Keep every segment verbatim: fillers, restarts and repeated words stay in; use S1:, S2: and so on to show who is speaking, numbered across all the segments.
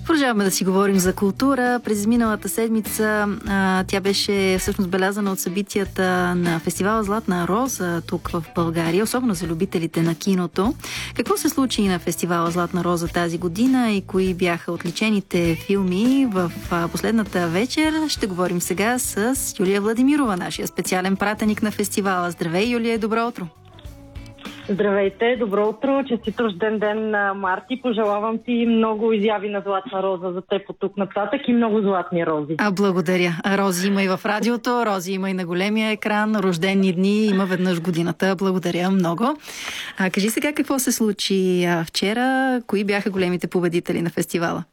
S1: Продължаваме да си говорим за култура. През миналата седмица а, тя беше всъщност белязана от събитията на фестивала Златна роза тук в България, особено за любителите на киното. Какво се случи на фестивала Златна роза тази година и кои бяха отличените филми в а, последната вечер? Ще говорим сега с Юлия Владимирова, нашия специален пратеник на фестивала. Здравей, Юлия, добро утро!
S2: Здравейте, добро утро, честит рожден ден на Марти. Пожелавам ти много изяви на Златна роза за теб от тук нататък и много златни рози.
S1: А, благодаря. Рози има и в радиото, рози има и на големия екран, рождени дни има веднъж годината. Благодаря много. А, кажи сега какво се случи а, вчера, кои бяха големите победители на фестивала?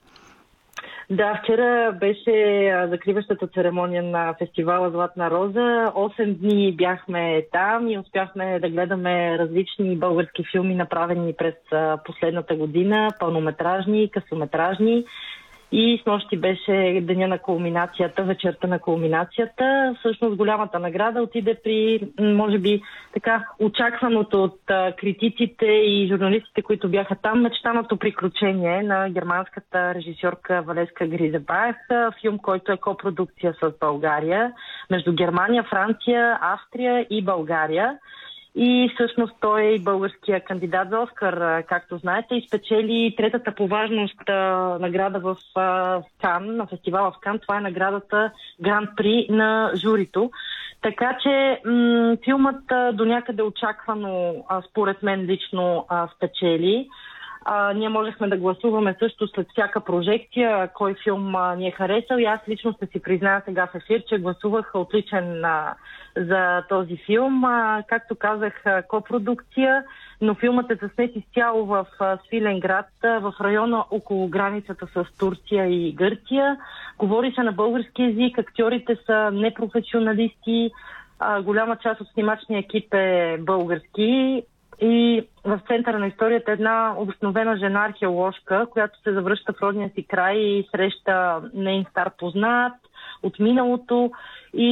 S2: Да, вчера беше закриващата церемония на фестивала Златна роза. Осем дни бяхме там и успяхме да гледаме различни български филми, направени през последната година, пълнометражни, късометражни. И снощи беше деня на кулминацията, вечерта на кулминацията. Всъщност голямата награда отиде при, може би, така очакваното от а, критиците и журналистите, които бяха там, мечтаното приключение на германската режисьорка Валеска Гризебах. Филм, който е копродукция с България, между Германия, Франция, Австрия и България. И всъщност той е и българския кандидат за Оскар, както знаете, и спечели третата по важност а, награда в а, Кан, на фестивала в Кан. Това е наградата Гранд При на журито. Така че м- филмът а, до някъде очаквано, а, според мен лично, а, спечели. А, ние можехме да гласуваме също след всяка прожекция кой филм а, ни е харесал и аз лично ще си призная сега в ефир, че гласувах отличен а, за този филм. А, както казах, а, копродукция, но филмът е заснет изцяло в а, Свиленград, а, в района около границата с Турция и Гърция. Говори се на български език, актьорите са непрофесионалисти, а, голяма част от снимачния екип е български. И в центъра на историята е една обикновена жена археоложка, която се завръща в родния си край и среща нейн стар познат от миналото и